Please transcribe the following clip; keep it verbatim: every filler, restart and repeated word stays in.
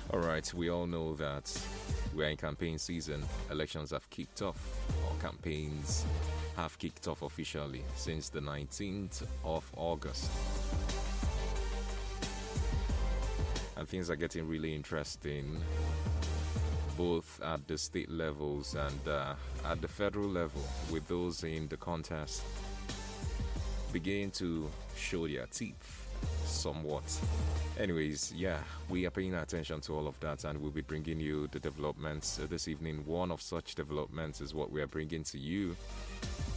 All right, we all know that we're in campaign season. Elections have kicked off, or campaigns have kicked off officially since the nineteenth of August. And things are getting really interesting, both at the state levels and uh, at the federal level, with those in the contest beginning to show their teeth somewhat. Anyways, yeah, we are paying attention to all of that, and we'll be bringing you the developments uh, this evening. One of such developments is what we are bringing to you